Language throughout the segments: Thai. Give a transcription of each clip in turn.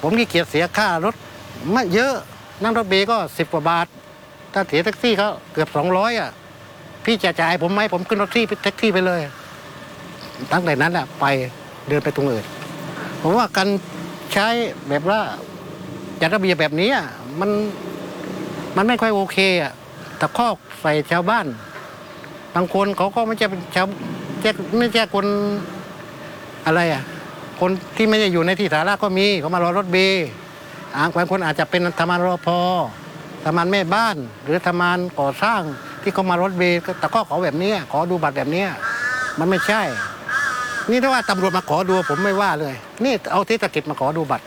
ผมขี้เกียจเสียค่ารถไม่เยอะนั่งรถเบก็10 กว่าบาทถ้าเสียแท็กซี่เขาเกือบ200อ่ะพี่จะจ่ายผมไหมผมขึ้นรถแท็กซี่ไปเลยตั้งแต่นั้นแหละไปเดินไปตรงอื่นผมว่าการใช้แบบว่าจัดระเบียบแบบนี้มันไม่ค่อยโอเคอ่ะตะคอกใส่ชาวบ้านบางคนเขาก็ไม่ใช่เป็นชาวไม่ใช่คนอะไรอ่ะคนที่ไม่ได้อยู่ในที่สาธารณะก็มีเขามารอรถเบย์บางคนอาจจะเป็นทำงานรปภทำงานแม่บ้านหรือทำงานก่อสร้างที่เขามารถเบย์ตะคอกเขาแบบนี้ขอดูบัตรแบบนี้มันไม่ใช่นี่ถ้าว่าตำรวจมาขอดูผมไม่ว่าเลยนี่เอาเทศกิจมาขอดูบัตร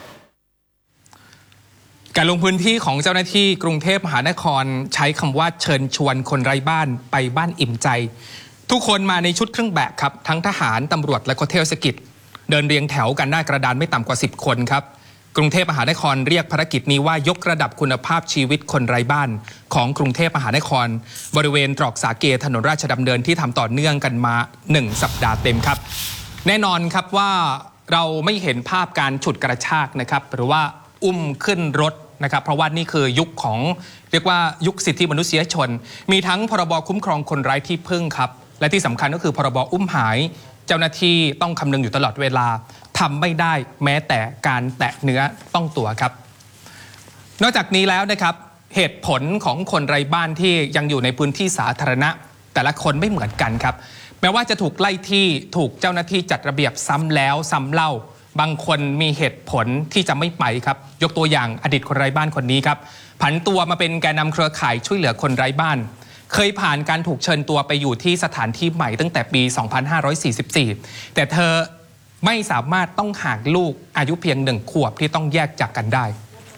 การลงพื้นที่ของเจ้าหน้าที่กรุงเทพมหานครใช้คำว่าเชิญชวนคนไร้บ้านไปบ้านอิ่มใจทุกคนมาในชุดเครื่องแบบครับทั้งทหารตำรวจและก็เทศกิจเดินเรียงแถวกันหน้ากระดานไม่ต่ำกว่า10 คนครับกรุงเทพมหานครเรียกภารกิจนี้ว่ายกระดับคุณภาพชีวิตคนไร้บ้านของกรุงเทพมหานครบริเวณตรอกสาเกถนนราชดำเนินที่ทำต่อเนื่องกันมา1 สัปดาห์เต็มครับแน่นอนครับว่าเราไม่เห็นภาพการฉุดกระชากนะครับหรือว่าอุ้มขึ้นรถนะครับเพราะว่านี่คือยุคของเรียกว่ายุคสิทธิมนุษยชนมีทั้งพรบคุ้มครองคนไร้ที่พึ่งครับและที่สำคัญก็คือพรบอุ้มหายเจ้าหน้าที่ต้องคำนึงอยู่ตลอดเวลาทำไม่ได้แม้แต่การแตะเนื้อต้องตัวครับนอกจากนี้แล้วนะครับเหตุผลของคนไร้บ้านที่ยังอยู่ในพื้นที่สาธารณะแต่ละคนไม่เหมือนกันครับแม้ว่าจะถูกไล่ที่ถูกเจ้าหน้าที่จัดระเบียบซ้ำแล้วซ้ำเล่าบางคนมีเหตุผลที่จะไม่ไปครับยกตัวอย่างอดีตคนไร้บ้านคนนี้ครับผันตัวมาเป็นแกนนำเครือข่ายช่วยเหลือคนไร้บ้านเคยผ่านการถูกเชิญตัวไปอยู่ที่สถานที่ใหม่ตั้งแต่ปี 2544 แต่เธอไม่สามารถต้องห่างลูกอายุเพียง1 ขวบที่ต้องแยกจากกันได้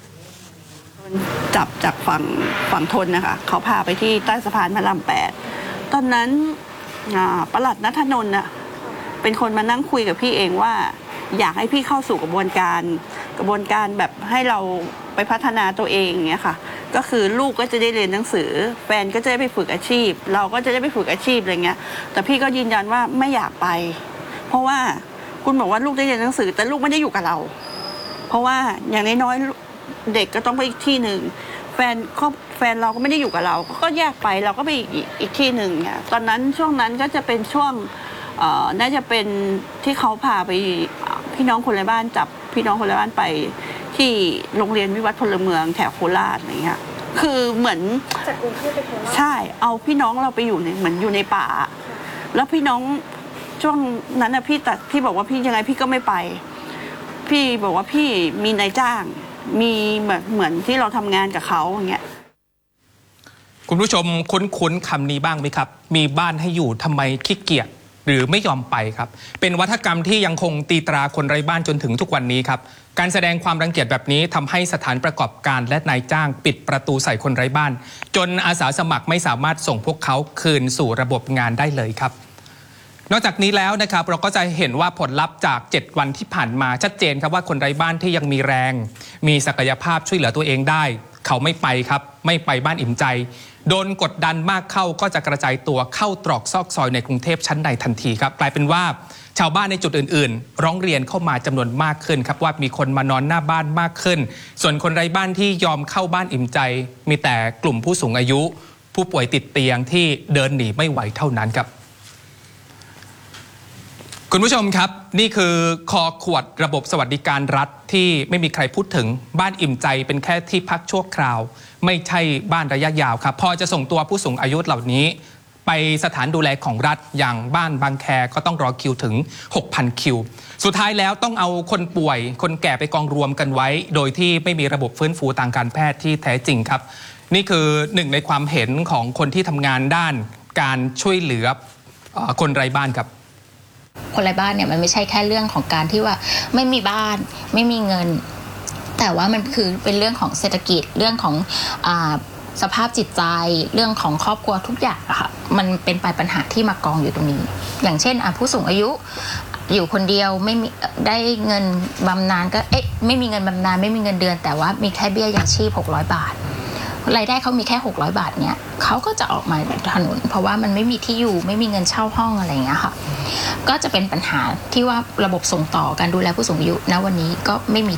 จับจากฝั่งทนนะคะเขาพาไปที่ใต้สะพานพระราม8ตอนนั้นปลัดณัฐนนท์น่ะเป็นคนมานั่งคุยกับพี่เองว่าอยากให้พี่เข้าสู่กระบวนการแบบให้เราไปพัฒนาตัวเองเงี้ยค่ะก็คือลูกก็จะได้เรียนหนังสือแฟนก็จะได้ไปฝึกอาชีพเราก็จะได้ไปฝึกอาชีพอะไรเงี้ยแต่พี่ก็ยืนยันว่าไม่อยากไปเพราะว่าคุณบอกว่าลูกได้เรียนหนังสือแต่ลูกไม่ได้อยู่กับเราเพราะว่าอย่างน้อยๆเด็กก็ต้องไปอีกที่หนึ่งแฟนเราก็ไม่ได้อยู่กับเราก็แยกไปเราก็ไปอีกที่หนึ่งเนี่ยตอนนั้นช่วงนั้นก็จะเป็นช่วงน่าจะเป็นที่เขาพาไปพี่น้องคนไร้บ้านจับพี่น้องคนไร้บ้านไปที่โรงเรียนวิวัฒน์พลเมืองแถวโคราชอะไรเงี้ยคือเหมือนจากกรุงเทพไปโคราชใช่เอาพี่น้องเราไปอยู่ในเหมือนอยู่ในป่าแล้วพี่น้องช่วงนั้นนะพี่บอกว่าพี่ยังไงพี่ก็ไม่ไปพี่บอกว่าพี่มีนายจ้างมีเหมือนที่เราทำงานกับเขาอย่างเงี้ยคุณผู้ชมคุ้นคำนี้บ้างไหมครับมีบ้านให้อยู่ทำไมขี้เกียจหรือไม่ยอมไปครับเป็นวัฒกรรมที่ยังคงตีตราคนไร้บ้านจนถึงทุกวันนี้ครับการแสดงความรังเกียจแบบนี้ทำให้สถานประกอบการและนายจ้างปิดประตูใส่คนไร้บ้านจนอาสาสมัครไม่สามารถส่งพวกเขาคืนสู่ระบบงานได้เลยครับนอกจากนี้แล้วนะครับเราก็จะเห็นว่าผลลัพธ์จาก7 วันที่ผ่านมาชัดเจนครับว่าคนไร้บ้านที่ยังมีแรงมีศักยภาพช่วยเหลือตัวเองได้เขาไม่ไปครับไม่ไปบ้านอิ่มใจโดนกดดันมากเข้าก็จะกระจายตัวเข้าตรอกซอกซอยในกรุงเทพชั้นในทันทีครับกลายเป็นว่าชาวบ้านในจุดอื่นๆร้องเรียนเข้ามาจำนวนมากขึ้นครับว่ามีคนมานอนหน้าบ้านมากขึ้นส่วนคนไร้บ้านที่ยอมเข้าบ้านอิ่มใจมีแต่กลุ่มผู้สูงอายุผู้ป่วยติดเตียงที่เดินหนีไม่ไหวเท่านั้นครับคุณผู้ชมครับนี่คือคอขวดระบบสวัสดิการรัฐที่ไม่มีใครพูดถึงบ้านอิ่มใจเป็นแค่ที่พักชั่วคราวไม่ใช่บ้านระยะยาวครับพอจะส่งตัวผู้สูงอายุเหล่านี้ไปสถานดูแลของรัฐอย่างบ้านบางแคก็ต้องรอคิวถึง 6,000 คิวสุดท้ายแล้วต้องเอาคนป่วยคนแก่ไปกองรวมกันไว้โดยที่ไม่มีระบบฟื้นฟูทางการแพทย์ที่แท้จริงครับนี่คือหนึ่งในความเห็นของคนที่ทำงานด้านการช่วยเหลือคนไร้บ้านครับคนไร้บ้านเนี่ยมันไม่ใช่แค่เรื่องของการที่ว่าไม่มีบ้านไม่มีเงินแต่ว่ามันคือเป็นเรื่องของเศรษฐกิจเรื่องของสภาพจิตใจเรื่องของครอบครัวทุกอย่างอะค่ะมันเป็นปัญหาที่มากองอยู่ตรงนี้อย่างเช่นผู้สูงอายุอยู่คนเดียวไม่มีได้เงินบำนาญก็ไม่มีเงินบำนาญไม่มีเงินเดือนแต่ว่ามีแค่เบี้ยยังชีพ600 บาทรายได้เขามีแค่600 บาทเนี่ยเขาก็จะออกมาถนนเพราะว่ามันไม่มีที่อยู่ไม่มีเงินเช่าห้องอะไรอย่างเงี้ยค่ะก็จะเป็นปัญหาที่ว่าระบบส่งต่อการดูแลผู้สูงอายุณวันนี้ก็ไม่มี